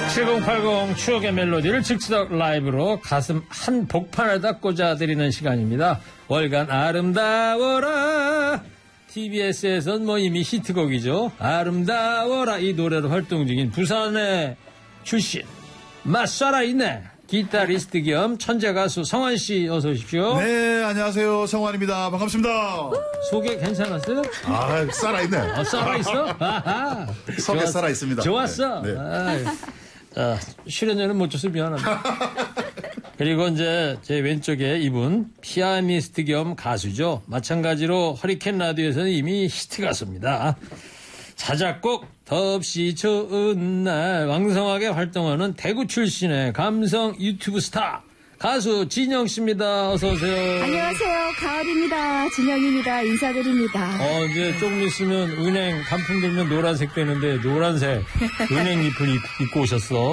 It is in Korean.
7080 추억의 멜로디를 즉석 라이브로 가슴 한 복판에다 꽂아드리는 시간입니다. 월간 아름다워라. TBS에선 뭐 이미 히트곡이죠. 아름다워라. 이 노래로 활동 중인 부산의 출신 맛 살아있네 기타리스트 겸 천재 가수 성환씨 어서 오십시오. 네, 안녕하세요. 성환입니다. 반갑습니다. 소개 괜찮았어요? 아, 살아있네. 살아있어? 아하. 속에 살아있습니다. 좋았어. 네. 자, 출연료는 못 줘서 미안합니다. 그리고 이제 제 왼쪽에 이분 피아니스트 겸 가수죠. 마찬가지로 허리케인 라디오에서는 이미 히트 가수입니다. 자작곡 덥시 좋은 날 왕성하게 활동하는 대구 출신의 감성 유튜브 스타 가수 진영씨입니다. 어서 오세요. 안녕하세요. 가을입니다. 진영입니다. 인사드립니다. 이제 조금 있으면 은행 단풍 들면 노란색 되는데 노란색 은행 잎을 입고 오셨어.